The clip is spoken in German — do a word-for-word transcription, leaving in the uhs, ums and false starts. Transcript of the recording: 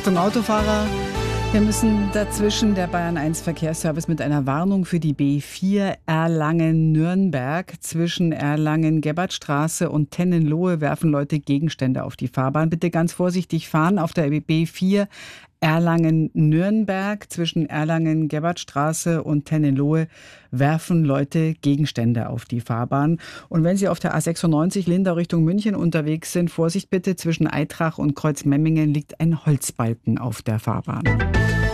Achtung Autofahrer, wir müssen dazwischen. Der Bayern eins Verkehrsservice mit einer Warnung für die B vier Erlangen-Nürnberg. Zwischen Erlangen-Gebhartstraße und Tennenlohe werfen Leute Gegenstände auf die Fahrbahn. Bitte ganz vorsichtig fahren auf der B vier Erlangen-Nürnberg. Zwischen Erlangen-Gebhartstraße und Tennenlohe werfen Leute Gegenstände auf die Fahrbahn. Und wenn Sie auf der A sechsundneunzig Lindau Richtung München unterwegs sind, Vorsicht bitte, zwischen Aitrach und Kreuzmemmingen liegt ein Holzbalken auf der Fahrbahn.